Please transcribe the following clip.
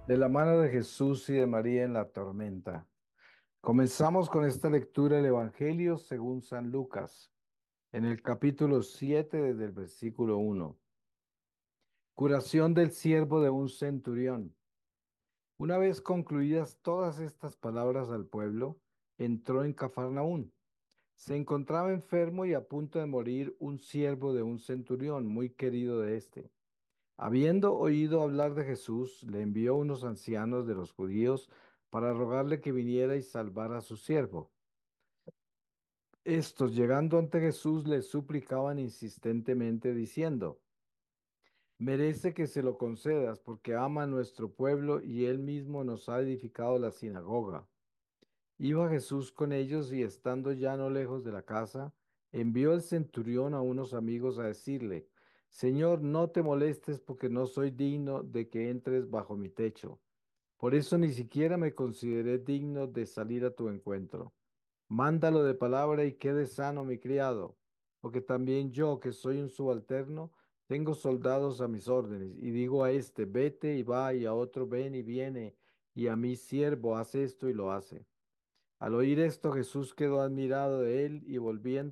De la mano de Jesús y de María en la tormenta. Comenzamos con esta lectura del Evangelio según San Lucas, en el capítulo 7 desde el versículo 1. Curación del siervo de un centurión. Una vez concluidas todas estas palabras al pueblo, entró en Cafarnaún. Se encontraba enfermo y a punto de morir un siervo de un centurión muy querido de éste. Habiendo oído hablar de Jesús, le envió unos ancianos de los judíos para rogarle que viniera y salvara a su siervo. Estos, llegando ante Jesús, le suplicaban insistentemente, diciendo, merece que se lo concedas, porque ama a nuestro pueblo y él mismo nos ha edificado la sinagoga. Iba Jesús con ellos y estando ya no lejos de la casa, envió el centurión a unos amigos a decirle, Señor, no te molestes porque no soy digno de que entres bajo mi techo. Por eso ni siquiera me consideré digno de salir a tu encuentro. Mándalo de palabra y quede sano mi criado, porque también yo, que soy un subalterno, tengo soldados a mis órdenes, y digo a este, vete y va, y a otro, ven y viene, y a mi siervo, haz esto y lo hace. Al oír esto, Jesús quedó admirado de él y volviendo